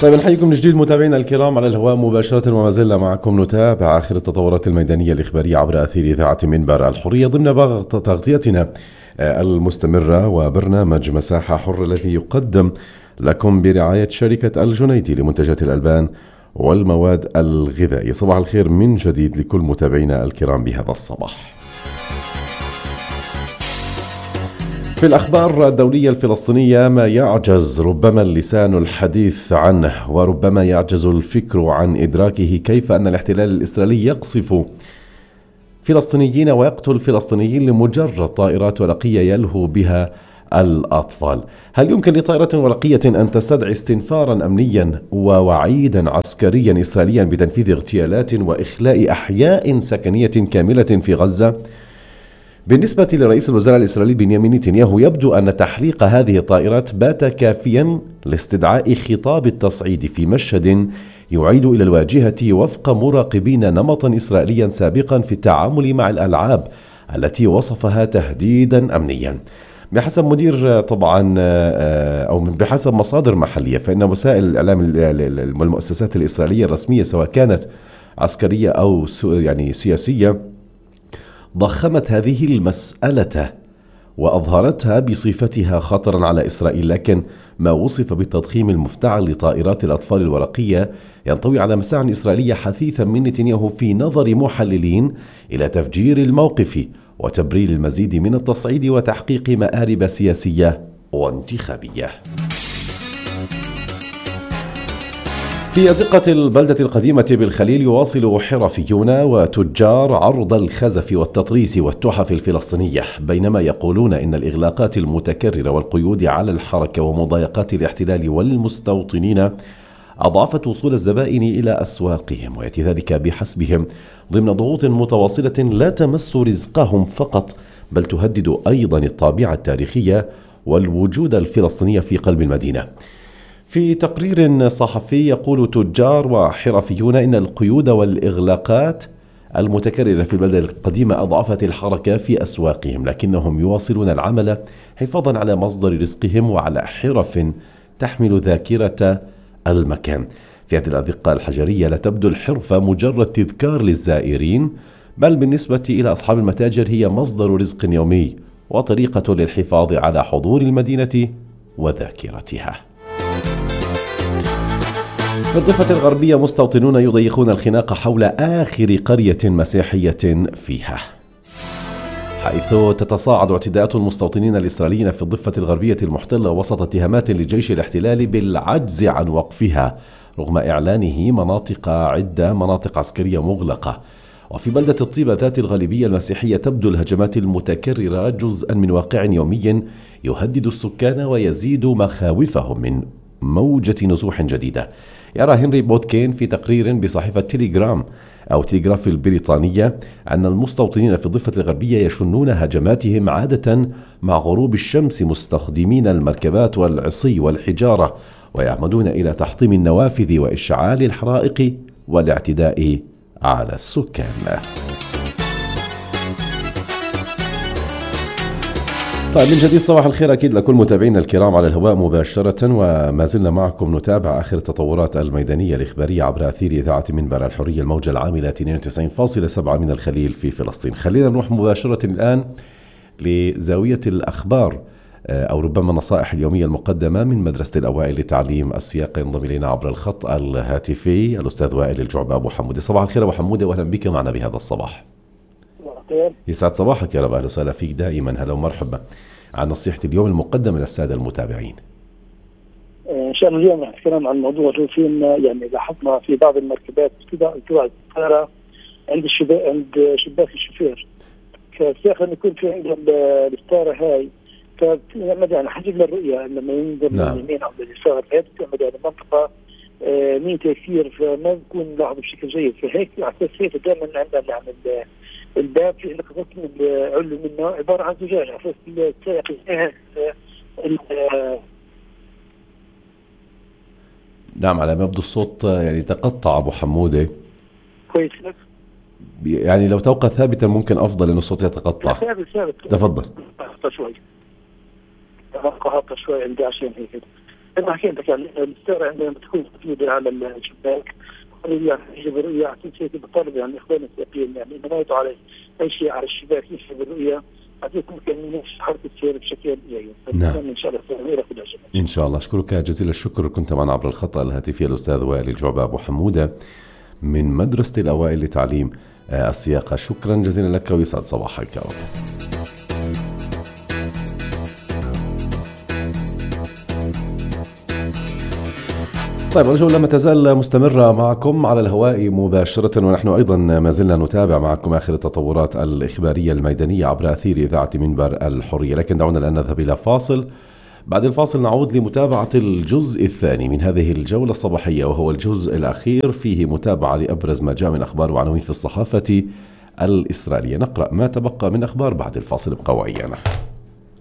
طيب نحييكم من جديد متابعينا الكرام على الهواء مباشرة، وما زلنا معكم نتابع آخر التطورات الميدانية الإخبارية عبر أثير إذاعة منبر الحرية ضمن تغطيتنا المستمرة وبرنامج مساحة حرة الذي يقدم لكم برعاية شركة الجنيدي لمنتجات الألبان والمواد الغذائية. صباح الخير من جديد لكل متابعينا الكرام بهذا الصباح. في الأخبار الدولية الفلسطينية ما يعجز ربما اللسان الحديث عنه، وربما يعجز الفكر عن إدراكه، كيف أن الاحتلال الإسرائيلي يقصف فلسطينيين ويقتل فلسطينيين لمجرد طائرات ورقية يلهو بها الأطفال. هل يمكن لطائرة ورقية أن تستدعي استنفارا أمنيا ووعيدا عسكريا إسرائيليا بتنفيذ اغتيالات وإخلاء أحياء سكنية كاملة في غزة؟ بالنسبة لرئيس الوزراء الإسرائيلي بنيامين نتنياهو، يبدو أن تحليق هذه الطائرات بات كافيا لاستدعاء خطاب التصعيد في مشهد يعيد إلى الواجهة وفق مراقبين نمطا إسرائيليا سابقا في التعامل مع الألعاب التي وصفها تهديدا أمنيا. بحسب مدير طبعا أو بحسب مصادر محلية، فإن وسائل الإعلام والمؤسسات الإسرائيلية الرسمية سواء كانت عسكرية أو يعني سياسية ضخمت هذه المسألة وأظهرتها بصفتها خطرا على إسرائيل، لكن ما وصف بالتضخيم المفتعل لطائرات الأطفال الورقية ينطوي على مساع إسرائيلية حثيثا من نتنياهو في نظر محللين إلى تفجير الموقف وتبرير المزيد من التصعيد وتحقيق مآرب سياسية وانتخابية. في أزقة البلدة القديمة بالخليل يواصل حرفيون وتجار عرض الخزف والتطريز والتحف الفلسطينية، بينما يقولون إن الإغلاقات المتكررة والقيود على الحركة ومضايقات الاحتلال والمستوطنين أضعفت وصول الزبائن إلى أسواقهم، ويأتي ذلك بحسبهم ضمن ضغوط متواصلة لا تمس رزقهم فقط، بل تهدد أيضا الطابع التاريخية والوجود الفلسطيني في قلب المدينة. في تقرير صحفي يقول تجار وحرفيون إن القيود والإغلاقات المتكررة في البلدة القديمة أضعفت الحركة في أسواقهم، لكنهم يواصلون العمل حفاظا على مصدر رزقهم وعلى حرف تحمل ذاكرة المكان. في هذه الأزقة الحجرية لا تبدو الحرفة مجرد تذكار للزائرين، بل بالنسبة إلى أصحاب المتاجر هي مصدر رزق يومي وطريقة للحفاظ على حضور المدينة وذاكرتها. في الضفة الغربية مستوطنون يضيقون الخناق حول آخر قرية مسيحية فيها، حيث تتصاعد اعتداءات المستوطنين الإسرائيليين في الضفة الغربية المحتلة وسط اتهامات لجيش الاحتلال بالعجز عن وقفها رغم إعلانه مناطق عسكرية مغلقة. وفي بلدة الطيبة ذات الغالبية المسيحية تبدو الهجمات المتكررة جزءا من واقع يومي يهدد السكان ويزيد مخاوفهم من موجة نزوح جديدة. يرى هنري بودكين في تقرير بصحيفة تيليغراف البريطانية أن المستوطنين في الضفة الغربية يشنون هجماتهم عادة مع غروب الشمس مستخدمين المركبات والعصي والحجارة، ويعمدون إلى تحطيم النوافذ وإشعال الحرائق والاعتداء على السكان. طيب من جديد صباح الخير أكيد لكل متابعينا الكرام على الهواء مباشرة، وما زلنا معكم نتابع آخر التطورات الميدانية الإخبارية عبر أثير إذاعة منبر الحرية الموجة العاملة 92.7 من الخليل في فلسطين. خلينا نروح مباشرة الآن لزاوية الأخبار أو ربما النصائح اليومية المقدمة من مدرسة الأوائل لتعليم السياق. ينضم إلينا عبر الخط الهاتفي الأستاذ وائل الجعبة أبو حمودة. صباح الخير أبو حمودة، وأهلا بك معنا بهذا الصباح. يسعد صباحك يا رب، أهلا وسهلا فيك دائما، هلا ومرحبا. عن نصيحة اليوم المقدمة للسادة المتابعين. إن شاء الله اليوم نتكلم عن موضوع فينا، يعني لاحظنا في بعض المركبات تبع الطائرة عند شباك الشوفير، فبتاخذ يكون في عند الطائرة هاي يعني حجم الرؤية لما ينظر من اليمين أو اليسار، هي بتعمل يعني منطقة ميتة كثير، فما بكون لاحظ بشكل جيد. فهيك على أساس هيك دائما عندنا يعني الباب في لقطات من العلو منه عبارة عن زجاج على أساس السائق يجهز. نعم، على ما يبدو الصوت يعني تقطع أبو حمودة. كويس، يعني لو توقع ثابتا ممكن أفضل لأنه الصوت يتقطع. ثابت. تفضل. شوي. توقع شوي عندي عشان هيك. كما حكيت لك يعني الستاره عندما بتكون موجوده على الشباك يعني يجب الرؤيه اكيد شيء بطالب يعني اخواننا السياسيين يعني انه ما يضعوا عليه اي شيء على الشباك يشبه الرؤيه اعتقد ممكن نمشي حركه السير بشكل جيد. نعم ان شاء الله ان شاء الله. اشكرك جزيل الشكر. كنت معنا عبر الخط الهاتفي الاستاذ وائل الجعبة ابو حموده من مدرسه الاوائل لتعليم السياقه. شكرا جزيلا لك ويسعد صباحك يا رب. طيب الجولة ما تزال مستمرة معكم على الهواء مباشرة، ونحن أيضا ما زلنا نتابع معكم آخر التطورات الإخبارية الميدانية عبر أثير إذاعة منبر الحرية. لكن دعونا الآن نذهب إلى فاصل. بعد الفاصل نعود لمتابعة الجزء الثاني من هذه الجولة الصباحية، وهو الجزء الأخير فيه متابعة لأبرز ما جاء من أخبار وعناوين في الصحافة الإسرائيلية. نقرأ ما تبقى من أخبار بعد الفاصل. ابقوا ويانا.